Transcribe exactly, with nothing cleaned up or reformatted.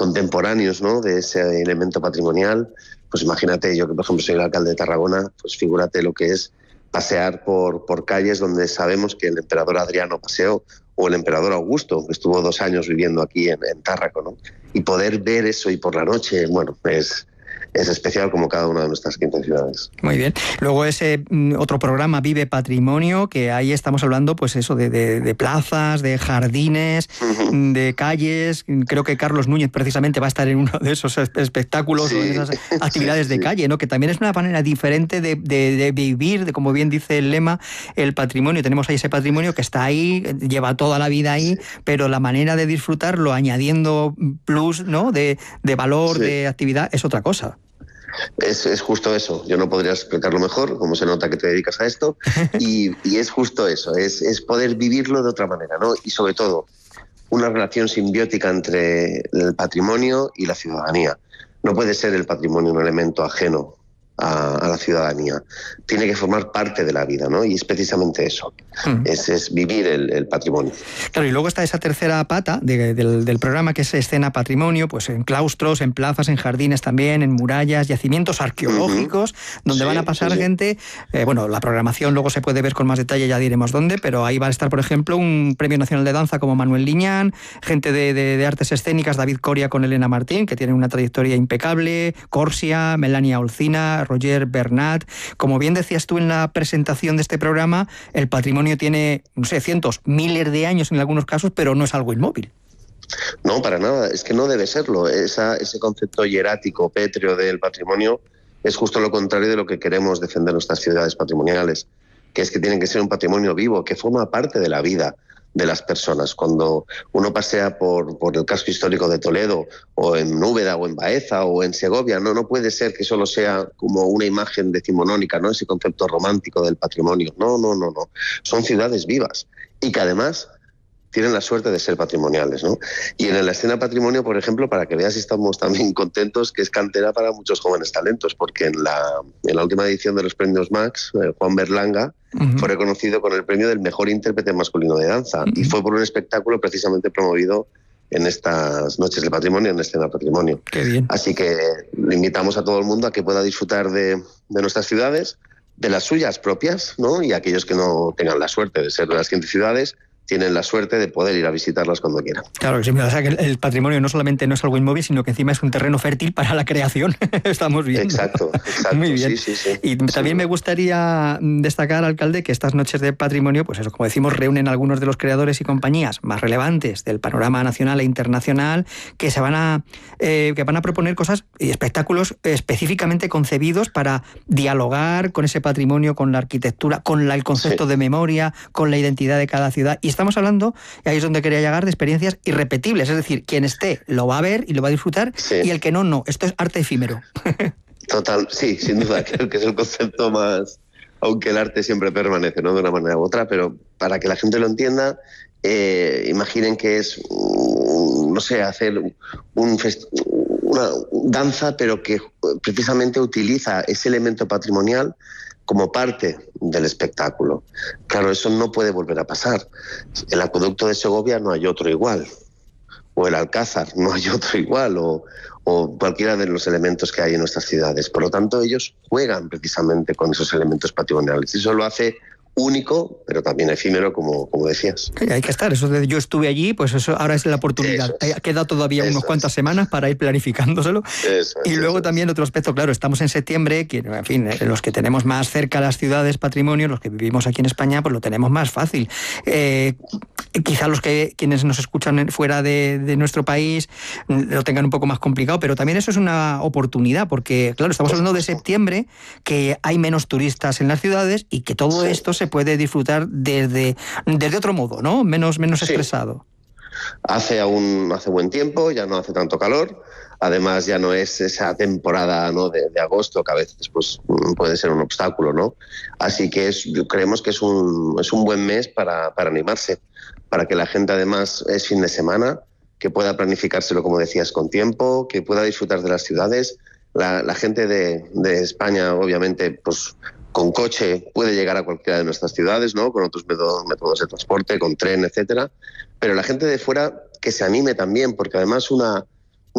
contemporáneos, ¿no?, de ese elemento patrimonial. Pues imagínate, yo que por ejemplo soy el alcalde de Tarragona, pues figúrate lo que es pasear por, por calles donde sabemos que el emperador Adriano paseó, o el emperador Augusto, que estuvo dos años viviendo aquí en, en Tárraco, ¿no? Y poder ver eso y por la noche, bueno, es... es especial como cada una de nuestras quince ciudades. Muy bien. Luego ese otro programa, Vive Patrimonio, que ahí estamos hablando, pues eso, de, de, de plazas, de jardines, uh-huh. de calles. Creo que Carlos Núñez precisamente va a estar en uno de esos espectáculos, sí. o en esas actividades sí, sí. de calle, ¿no? Que también es una manera diferente de, de, de vivir, de, como bien dice el lema, el patrimonio. Tenemos ahí ese patrimonio que está ahí, lleva toda la vida ahí, sí. pero la manera de disfrutarlo, añadiendo plus, ¿no?, de, de valor, sí. de actividad, es otra cosa. Es, es justo eso, yo no podría explicarlo mejor, como se nota que te dedicas a esto, y, y es justo eso, es, es poder vivirlo de otra manera, ¿no? Y sobre todo, una relación simbiótica entre el patrimonio y la ciudadanía. No puede ser el patrimonio un elemento ajeno a, a la ciudadanía, tiene que formar parte de la vida, ¿no? Y es precisamente eso, mm. es, es vivir el, el patrimonio. Claro, y luego está esa tercera pata de, del, del programa, que es escena patrimonio, pues en claustros, en plazas, en jardines también, en murallas, yacimientos arqueológicos, uh-huh. donde sí, van a pasar sí, sí. gente, eh, bueno, la programación luego se puede ver con más detalle, ya diremos dónde, pero ahí va a estar, por ejemplo, un Premio Nacional de Danza como Manuel Liñán, gente de, de, de artes escénicas, David Coria con Elena Martín, que tienen una trayectoria impecable, Corsia, Melania Olcina, Roger Bernat. Como bien decías tú en la presentación de este programa, el patrimonio tiene, no sé, cientos, miles de años en algunos casos, pero no es algo inmóvil. No, para nada, es que no debe serlo. Esa, ese concepto hierático, pétreo del patrimonio es justo lo contrario de lo que queremos defender nuestras ciudades patrimoniales, que es que tienen que ser un patrimonio vivo, que forma parte de la vida de las personas. Cuando uno pasea por, por el casco histórico de Toledo, o en Úbeda, o en Baeza, o en Segovia, no, no puede ser que solo sea como una imagen decimonónica, ¿no?, ese concepto romántico del patrimonio. No, no, no, no. Son ciudades vivas y que además tienen la suerte de ser patrimoniales, ¿no? Y en la escena patrimonio, por ejemplo, para que veas, estamos también contentos, que es cantera para muchos jóvenes talentos, porque en la, en la última edición de los premios Max, eh, Juan Berlanga uh-huh. fue reconocido con el premio del mejor intérprete masculino de danza, uh-huh. y fue por un espectáculo precisamente promovido en estas noches del patrimonio, en escena patrimonio. Qué bien. Así que le invitamos a todo el mundo a que pueda disfrutar de, de nuestras ciudades, de las suyas propias, ¿no? Y aquellos que no tengan la suerte de ser de las quince ciudades, tienen la suerte de poder ir a visitarlas cuando quieran. Claro que sí, o sea que el patrimonio no solamente no es algo inmóvil, sino que encima es un terreno fértil para la creación. Estamos viendo. Exacto, exacto. Muy bien. Sí, sí, sí. Y también sí. me gustaría destacar, alcalde, que estas noches de patrimonio, pues eso, como decimos, reúnen a algunos de los creadores y compañías más relevantes del panorama nacional e internacional, que se van a eh, que van a proponer cosas y espectáculos específicamente concebidos para dialogar con ese patrimonio, con la arquitectura, con la, el concepto sí. de memoria, con la identidad de cada ciudad. Y estamos hablando, y ahí es donde quería llegar, de experiencias irrepetibles, es decir, quien esté lo va a ver y lo va a disfrutar, sí. y el que no, no. Esto es arte efímero. Total, sí, sin duda, creo que es el concepto más, aunque el arte siempre permanece, ¿no?, de una manera u otra, pero para que la gente lo entienda, eh, imaginen que es, no sé, hacer un fest- una danza, pero que precisamente utiliza ese elemento patrimonial como parte del espectáculo. Claro, eso no puede volver a pasar. El acueducto de Segovia no hay otro igual, o el Alcázar no hay otro igual, o, o cualquiera de los elementos que hay en nuestras ciudades. Por lo tanto, ellos juegan precisamente con esos elementos patrimoniales. Eso lo hace único, pero también efímero, como, como decías. Hay que estar, eso de yo estuve allí, pues eso ahora es la oportunidad. Es. Queda todavía eso unas cuantas es. semanas para ir planificándoselo. Eso y es, luego eso también es. otro aspecto, claro, estamos en septiembre, que, en fin, los que tenemos más cerca las ciudades, patrimonio, los que vivimos aquí en España, pues lo tenemos más fácil. Eh, quizá los que quienes nos escuchan fuera de, de nuestro país lo tengan un poco más complicado, pero también eso es una oportunidad, porque, claro, estamos hablando de septiembre, que hay menos turistas en las ciudades y que todo sí. esto se se puede disfrutar desde, desde otro modo, ¿no? Menos, menos sí. estresado. Hace aún hace buen tiempo, ya no hace tanto calor. Además, ya no es esa temporada, ¿no?, de, de agosto, que a veces pues, puede ser un obstáculo, ¿no? Así que es, creemos que es un, es un buen mes para, para animarse, para que la gente, además, es fin de semana, que pueda planificárselo, como decías, con tiempo, que pueda disfrutar de las ciudades. La, la gente de, de España, obviamente, pues con coche puede llegar a cualquiera de nuestras ciudades, ¿no?, con otros métodos, métodos de transporte, con tren, etcétera. Pero la gente de fuera que se anime también, porque además una,